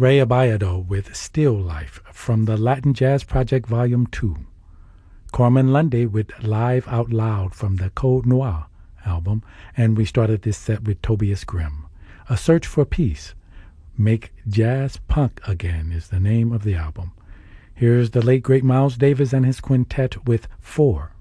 Ray Abayado with Still Life from the Latin Jazz Project Volume 2. Corman Lundy with Live Out Loud from the Code Noir album. And we started this set with Tobias Grimm. A Search for Peace. Make Jazz Punk Again is the name of the album. Here's the late great Miles Davis and his quintet with 4.